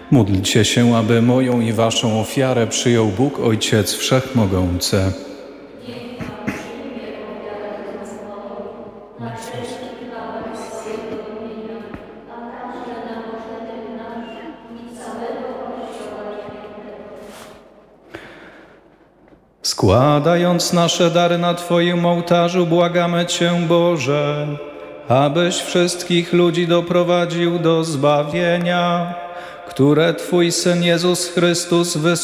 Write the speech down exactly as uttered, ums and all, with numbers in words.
Módlcie się, aby moją i waszą ofiarę przyjął Bóg Ojciec Wszechmogący. Składając nasze dary na Twoim ołtarzu, błagamy Cię, Boże, abyś wszystkich ludzi doprowadził do zbawienia, które Twój Syn Jezus Chrystus wysłał